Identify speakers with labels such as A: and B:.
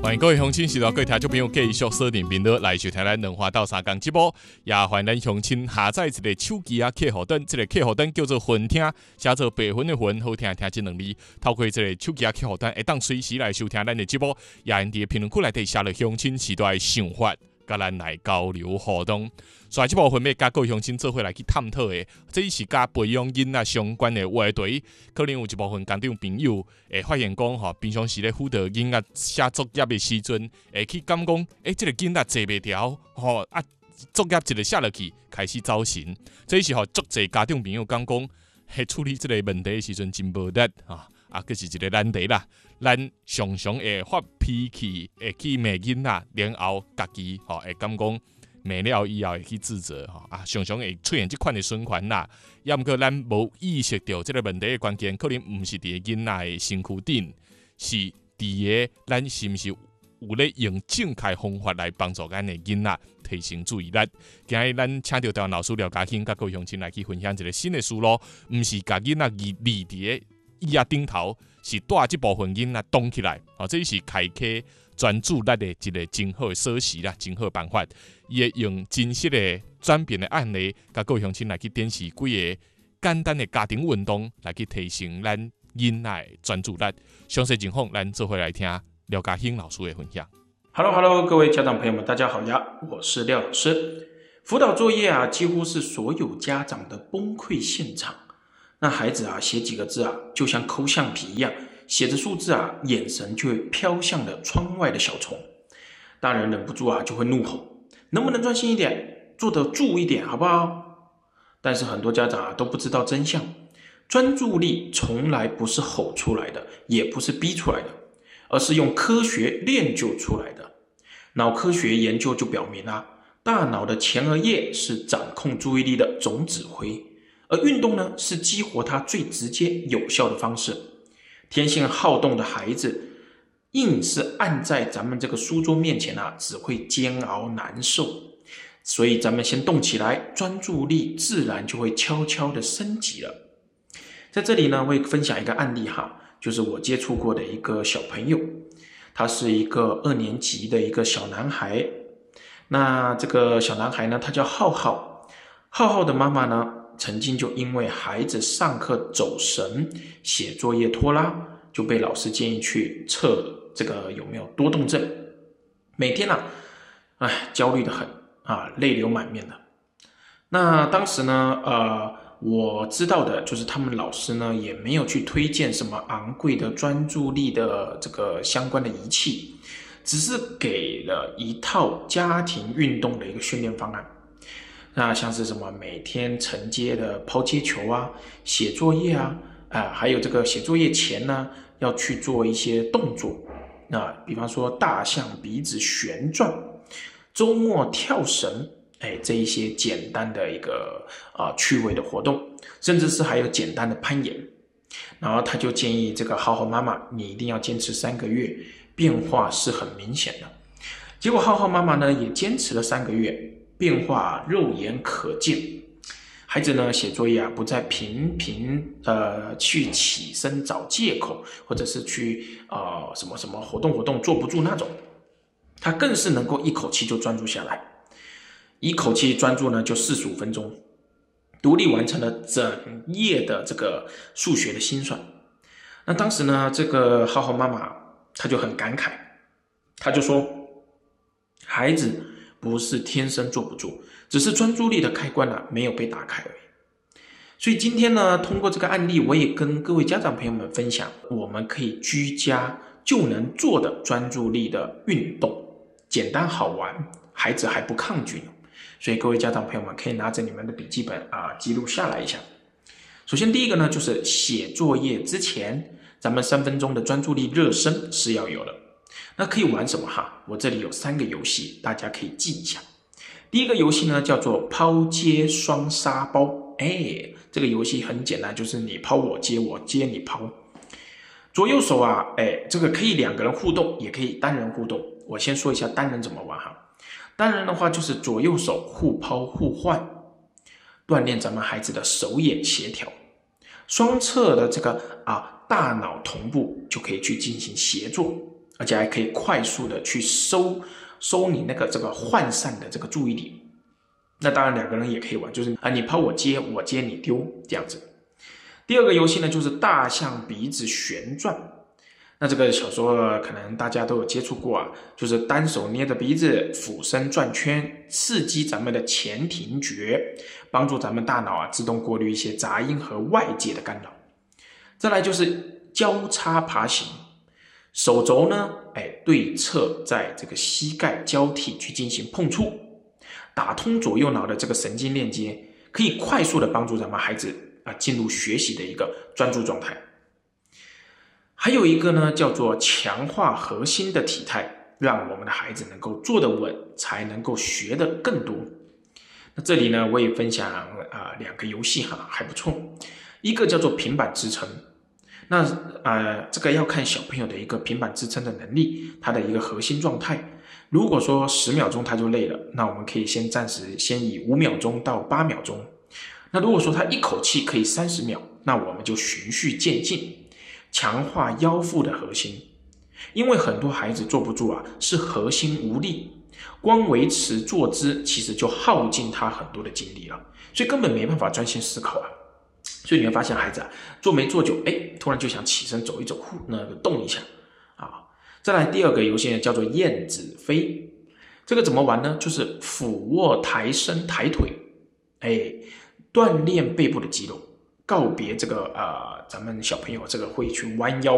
A: 欢迎各位乡亲、是各位听众朋友继续锁定频道来收听咱两花到三讲节目，也欢迎咱乡亲下载一个手机啊客户端，这个客户端叫做分听，写做白分的分，好听听这两字。透过这个手机啊客户端，会当随时来收听咱的节目，也因伫评论区内底写了乡亲时代的想法，甲咱来交流互动。所以这部分要甲各位乡亲做伙来去探讨的，这是甲培养囡仔相关的话题。可能有一部分家长朋友会发现讲，平常时咧辅导囡仔写作业的时阵，会去感讲，这个囡仔坐袂牢，作业一个写落去，开始走神。这是足侪家长朋友讲，处理这个问题的时阵真无力佫是一个难题啦。咱常常会发脾气，会去骂囡仔，然后家己会感讲。骂了以后会去自责常常会出现这款的循环啦。要毋过咱无意识到这个问题的关键，可能毋是伫囡仔的身躯顶，是伫个咱是毋是有咧用正确方法来帮助咱的囡仔提升注意力。今日咱请到台湾老师廖家兴，甲各位乡亲来去分享一个新的思路，毋是甲囡仔立伫个椅仔顶头，是带这部分囡仔动起来。这是开启专注力的一个真好的锁匙啦，真好的办法。伊会用真实的转变的案例，甲各位乡亲来去展示几个简单的家庭运动，来去提升咱囡仔的专注力。详细情况，咱做伙来听廖家兴老师的分享。
B: Hello， 各位家长朋友们，大家好呀，我是廖老师。辅导作业几乎是所有家长的崩溃现场。那孩子写几个字就像抠橡皮一样，写着数字眼神就会飘向了窗外的小虫。大人忍不住就会怒吼。能不能专心一点，做得住一点好不好？但是很多家长都不知道真相，专注力从来不是吼出来的，也不是逼出来的，而是用科学练就出来的。脑科学研究就表明大脑的前额叶是掌控注意力的总指挥，而运动呢是激活它最直接有效的方式。天性好动的孩子硬是按在咱们这个书桌面前只会煎熬难受。所以咱们先动起来，专注力自然就会悄悄的升级了。在这里呢，我会分享一个案例就是我接触过的一个小朋友，他是一个2年级的一个小男孩。那这个小男孩呢，他叫浩浩。浩浩的妈妈呢，曾经就因为孩子上课走神、写作业拖拉，就被老师建议去测这个有没有多动症。每天焦虑得很泪流满面的。那当时呢我知道的就是他们老师呢也没有去推荐什么昂贵的专注力的这个相关的仪器，只是给了一套家庭运动的一个训练方案。那像是什么每天承接的抛接球写作业还有这个写作业前呢要去做一些动作，比方说大象鼻子旋转，周末跳绳，这一些简单的一个趣味的活动，甚至是还有简单的攀岩。然后他就建议这个浩浩妈妈，你一定要坚持3个月，变化是很明显的。结果浩浩妈妈呢也坚持了3个月，变化肉眼可见。孩子呢写作业不再频频去起身找借口，或者是去什么什么活动坐不住那种，他更是能够一口气就专注下来，一口气专注呢就45分钟，独立完成了整页的这个数学的心算。那当时呢这个浩浩妈妈她就很感慨，她就说孩子不是天生坐不住，只是专注力的开关没有被打开而已。所以今天呢，通过这个案例，我也跟各位家长朋友们分享，我们可以居家就能做的专注力的运动，简单好玩，孩子还不抗拒呢。所以各位家长朋友们可以拿着你们的笔记本记录下来一下。首先第一个呢，就是写作业之前，咱们3分钟的专注力热身是要有的。那可以玩什么我这里有3个游戏，大家可以记一下。第一个游戏呢叫做抛接双沙包。这个游戏很简单，就是你抛我接，我接你抛。左右手这个可以2个人互动，也可以单人互动。我先说一下单人怎么玩单人的话就是左右手互抛互换，锻炼咱们孩子的手眼协调。双侧的这个大脑同步就可以去进行协作。 而且还可以快速的去收你那个这个涣散的这个注意力。那当然2个人也可以玩，就是你抛我接，我接你丢这样子。第二个游戏呢，就是大象鼻子旋转。那这个小时候可能大家都有接触过啊，就是单手捏着鼻子，俯身转圈，刺激咱们的前庭觉，帮助咱们大脑自动过滤一些杂音和外界的干扰。再来就是交叉爬行，手肘呢，对侧在这个膝盖交替去进行碰触，打通左右脑的这个神经链接，可以快速的帮助咱们孩子进入学习的一个专注状态。还有一个呢，叫做强化核心的体态，让我们的孩子能够坐得稳，才能够学得更多。那这里呢，我也分享2个游戏还不错。一个叫做平板支撑，那这个要看小朋友的一个平板支撑的能力，他的一个核心状态。如果说10秒钟他就累了，那我们可以暂时以5秒钟到8秒钟。那如果说他一口气可以30秒，那我们就循序渐进。强化腰腹的核心，因为很多孩子坐不住是核心无力，光维持坐姿其实就耗尽他很多的精力了，所以根本没办法专心思考所以你会发现孩子坐没坐久，突然就想起身走一走，动一下再来第2个游戏呢，叫做燕子飞。这个怎么玩呢？就是俯卧抬身抬腿，锻炼背部的肌肉，告别这个咱们小朋友这个会去弯腰